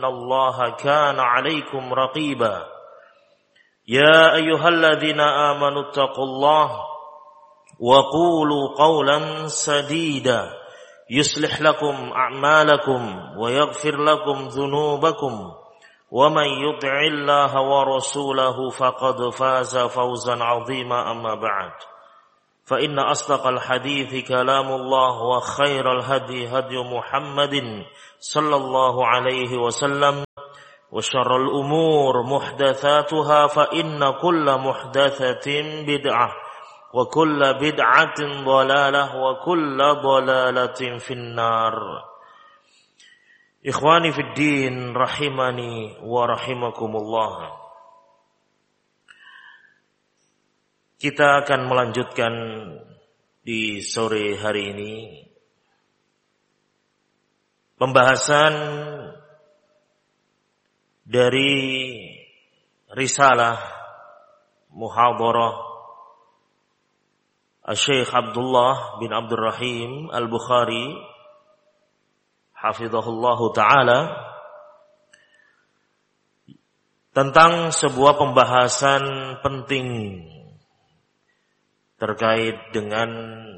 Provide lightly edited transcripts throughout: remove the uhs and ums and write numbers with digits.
Innallaha kana 'alaikum raqiba. Ya ayyuhalladzina amanu taqullaha wa qulu qawlan sadida yuslih lakum a'malakum wa yaghfir lakum dhunubakum wa man yuti'illaha wa rasulahu faqad faza fawzan 'azima amma ba'd. Fa inna asdaqal hadithi kalamullah wa khairal hadi hadi Muhammadin sallallahu alaihi wasallam wa syarrul umur muhdatsatuha fa inna kulla muhdatsatin bid'ah wa kulla bid'atin dhalalah wa kulla dhalalatin finnar. Ikhwani fid din rahimani wa rahimakumullah. Kita akan melanjutkan di sore hari ini pembahasan dari risalah muhadharah Syekh Abdullah bin Abdurrahim Al-Bukhari hafizahullahu ta'ala tentang sebuah pembahasan penting terkait dengan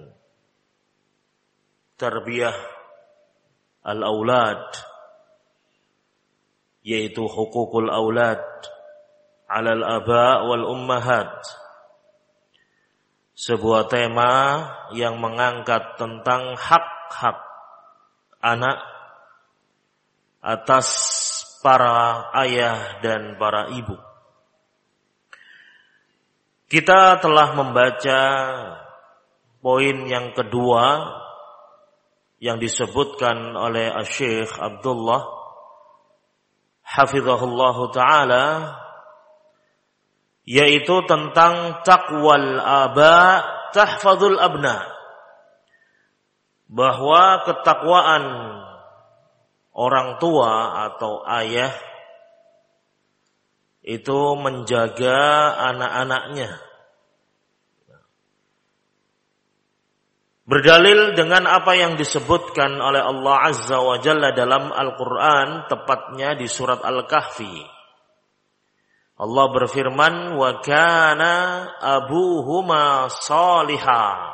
tarbiyah al-aulad, yaitu hukukul aulad 'alal aba wal ummahat. Sebuah tema yang mengangkat tentang hak-hak anak atas para ayah dan para ibu. Kita telah membaca poin yang kedua yang disebutkan oleh Syekh Abdullah hafizahullahu ta'ala, yaitu tentang taqwal aba tahfazul abna, bahwa ketakwaan orang tua atau ayah itu menjaga anak-anaknya. Berdalil dengan apa yang disebutkan oleh Allah Azza wa Jalla dalam Al-Quran, tepatnya di surat Al-Kahfi. Allah berfirman, wa kana abuhuma salihah.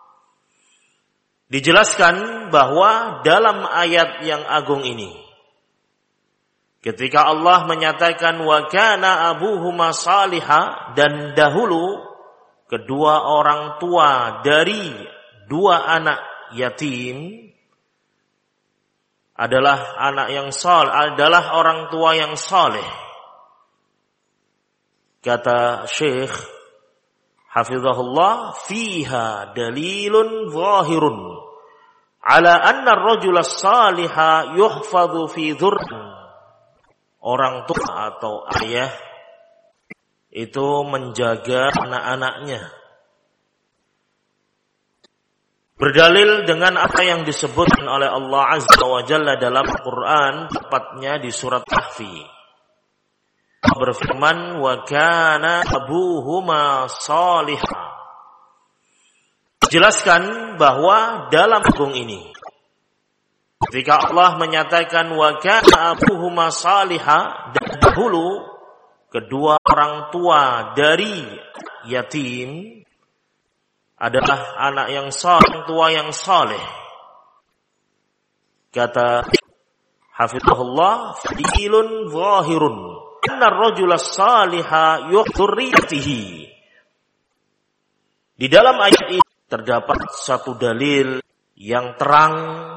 Dijelaskan bahwa dalam ayat yang agung ini, ketika Allah menyatakan wa kana abuhuma salihah, dan dahulu kedua orang tua dari dua anak yatim adalah anak yang saleh, adalah orang tua yang saleh. Kata Syekh hafizahullah, fiha dalilun zahirun ala anna ar-rajula as-saliha yuhfadhu fi dhurriyyah. Orang tua atau ayah itu menjaga anak-anaknya. Berdalil dengan apa yang disebutkan oleh Allah Azza wa Jalla dalam Al-Quran, tepatnya di surat Kahfi. Berfirman, wa kana abuhuma salihah. Jelaskan bahwa dalam agung ini, ketika Allah menyatakan wa kana abuhuma salihah, dan dahulu kedua orang tua dari yatim adalah anak yang saleh, tua yang saleh. Kata hafizahullah, fadilun zahirun anna ar-rajula as-saliha yuhdurriyatihi. Di dalam ayat ini terdapat satu dalil yang terang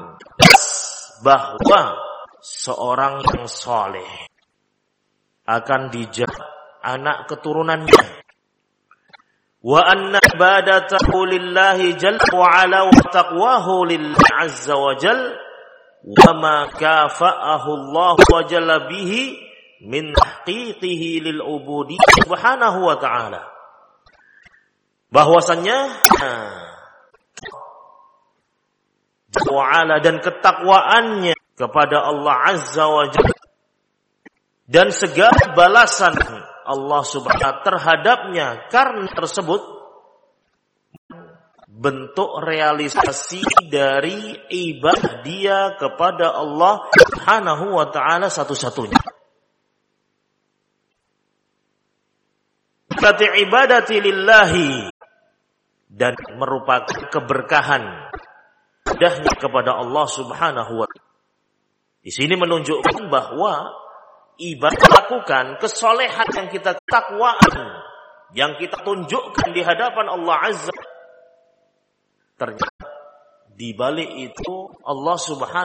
bahwa seorang yang saleh akan dijaga anak keturunannya. Wa anna ibadatahu lillahi jalla wa ala wa taqwahu lillahi azza wa jalla wa ma kafa'ahu Allah wa jalla bihi min tahqiqihi lil ubudiyyah subhanahu wa ta'ala. Bahwasannya dan ketakwaannya kepada Allah azza wa jalla dan segala balasan Allah subhanahu terhadapnya karena tersebut bentuk realisasi dari ibadah dia kepada Allah Subhanahu wa ta'ala satu-satunya. Ibadati lillahi, dan merupakan keberkahan ibadahnya kepada Allah Subhanahu wa ta'ala. Di sini menunjukkan bahwa ibadah lakukan, kesolehan yang kita takwaan, yang kita tunjukkan di hadapan Allah Azza, ternyata di balik itu Allah Subhanahu